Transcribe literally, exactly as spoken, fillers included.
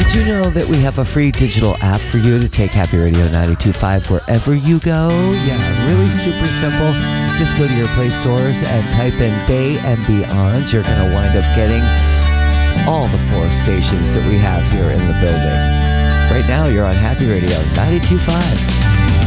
Did you know that we have a free digital app for you to take Happy Radio ninety-two point five wherever you go? Yeah, really super simple. Just go to your Play stores and type in Bay and Beyond. You're going to wind up getting all the four stations that we have here in the building. Right now, you're on Happy Radio ninety-two point five.